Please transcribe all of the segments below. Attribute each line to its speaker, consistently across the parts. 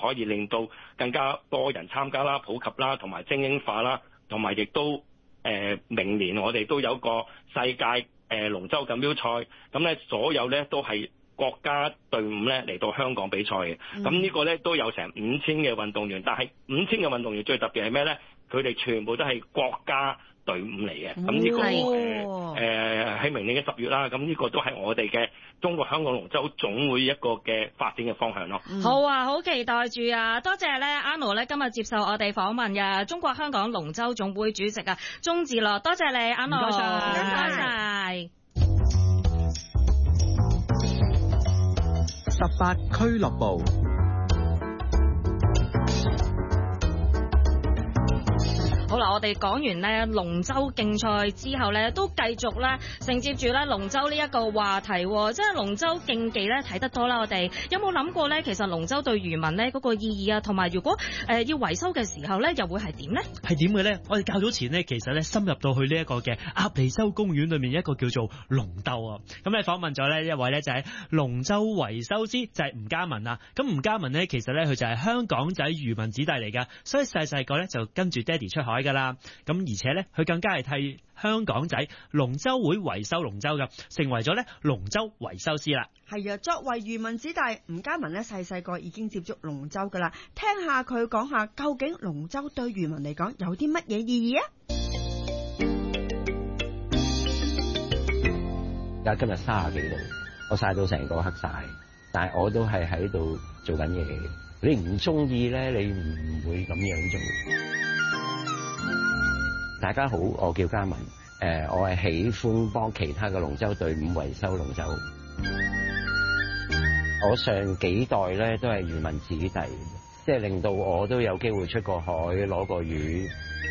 Speaker 1: 可以令到更加多人參加啦、普及啦，同埋精英化啦，同埋亦都明年我哋都有個世界龍舟錦標賽，咁咧所有咧都係國家隊伍咧嚟到香港比賽嘅，咁呢個咧都有成5000嘅運動員，但係5000嘅運動員最特別係咩咧？佢哋全部都係國家隊伍嚟嘅，咁呢個喺明年嘅10月啦，咁呢個都係我哋嘅中國香港龍舟總會一個嘅發展嘅方向咯。
Speaker 2: 好啊，好期待住啊！多謝咧，Arnold 咧今日接受我哋訪問嘅中國香港龍舟總會主席啊，鍾志樂，多謝你 Arnold， 唔該晒。
Speaker 3: 18俱樂部。
Speaker 2: 好啦，我哋講完咧龍舟競賽之後咧，都繼續咧承接住咧龍舟呢一個話題，即係龍舟競技咧睇得多啦。我哋有冇諗過咧？其實龍舟對漁民咧嗰個意義啊，同埋如果要維修嘅時候咧，又會係點咧？
Speaker 4: 係點嘅咧？我哋較早前咧，其實咧深入到去呢一個嘅鴨脷洲公園裏面一個叫做龍竇啊。咁你訪問咗咧一位咧就係龍舟維修師，就係吳家文啊。咁吳家文咧其實咧佢就係香港仔漁民子弟嚟噶，所以細細個咧就跟住爹哋出海噶啦。咁而且咧佢更加係替香港仔龍舟會維修龍舟噶，成為咗咧龍舟維修師啦。
Speaker 5: 係啊，作為漁民子弟，吳家文咧細細個已經接觸龍舟噶啦。聽下佢講下究竟龍舟對漁民嚟講有啲乜嘢意義啊？
Speaker 6: 而家今日30幾度，我曬到成個黑晒，但係我都係喺度做緊嘢。你唔中意咧，你唔會咁樣做。大家好，我叫家文，我係喜歡幫其他嘅龍舟隊伍維修龍舟。我上幾代咧都係漁民子弟，即係令到我都有機會出過海攞過魚。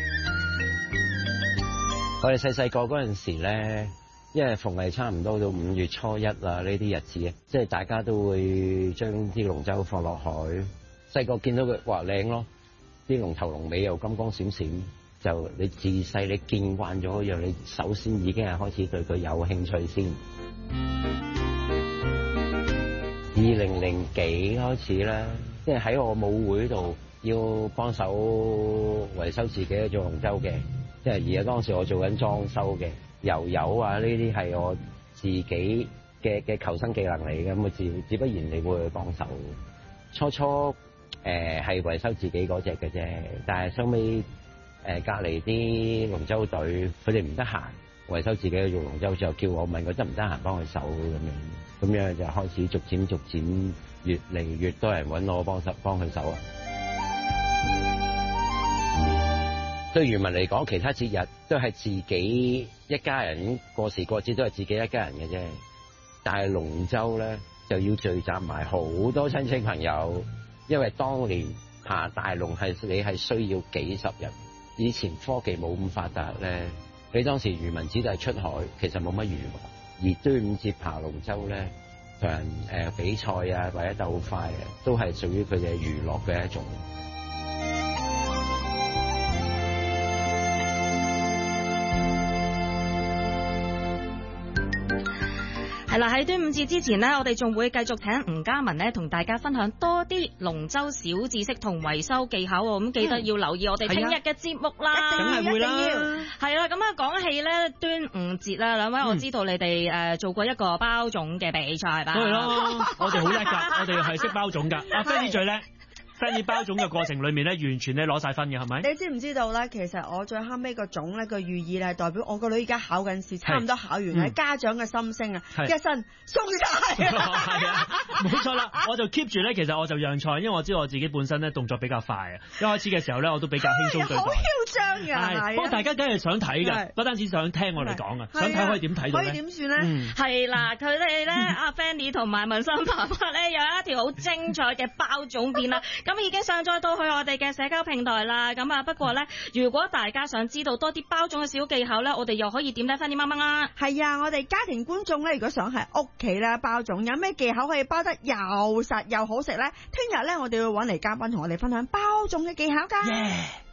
Speaker 6: 我哋細細個嗰陣時咧，因為逢係差唔多到5月初1啊呢啲日子啊，即係大家都會將啲龍舟放落海。細個見到佢話靚咯，啲龍頭龍尾又金光閃閃。就你自細你見慣咗樣，你首先已經係開始對佢有興趣先。2000幾開始啦，即係喺我舞會度要幫手維修自己做龍舟嘅，即係而家當時我做緊裝修嘅，油啊呢啲係我自己嘅求生技能嚟嘅，咁自不然你會去幫手。初初係維修自己嗰隻嘅啫，但係收尾。隔離啲龍舟隊，佢哋唔得閒維修自己嘅做龍舟，就叫我問佢得唔得閒幫佢手咁樣就開始逐漸越嚟越多人揾我幫佢手啊！對漁民嚟講，其他節日都係自己一家人過時過節都係自己一家人嘅啫，但係龍舟咧就要聚集埋好多親戚朋友，因為當年爬大龍你係需要幾十人。以前科技冇咁發達咧，你當時漁民子弟出海其實冇乜娛樂，而端午節爬龍舟咧，同人比賽啊或者鬥快啊，都係屬於佢哋娛樂嘅一種。
Speaker 2: 係啦，喺端午節之前呢，我哋仲會繼續請吳家文呢同大家分享多啲龍舟小知識同維修技巧喎。咁記得要留意我哋聽日嘅節目啦，
Speaker 4: 梗係會啦。
Speaker 2: 係啦，咁啊講起咧端午節啦，兩位我知道你哋做過一個包粽嘅比賽吧？
Speaker 4: 係咯，我哋好叻㗎，我哋係識包粽㗎。阿 Fanny 最叻。Fanny 包粽嘅過程裏面咧，完全咧攞晒分嘅，係咪？
Speaker 5: 你知唔知道咧？其實我最後尾個粽咧個寓意咧，係代表我個女而家考緊試，差唔多考完係家長嘅心聲啊！一身送晒
Speaker 4: 係啊，冇錯啦！我就 keep 住咧，其實我就讓菜，因為我知道我自己本身咧動作比較快啊。一開始嘅時候咧，我都比較輕鬆對待。好
Speaker 5: 囂張㗎，
Speaker 4: 不過大家梗係想睇㗎，不單止想聽我哋講啊，想睇可以點睇到咧？
Speaker 5: 可以點算咧？
Speaker 2: 係啦，佢哋咧阿 Fanny 同埋文心爸爸咧有一條好精彩嘅包粽片啦。咁已經上載到去我哋嘅社交平台啦。咁啊，不過咧，如果大家想知道多啲包粽嘅小技巧咧，我哋又可以點睇翻啲乜乜啦？
Speaker 5: 係啊，我哋家庭觀眾咧，如果想喺屋企咧包粽，有咩技巧可以包得又實又好食咧？聽日咧，我哋會揾嚟嘉賓同我哋分享包粽嘅技巧㗎。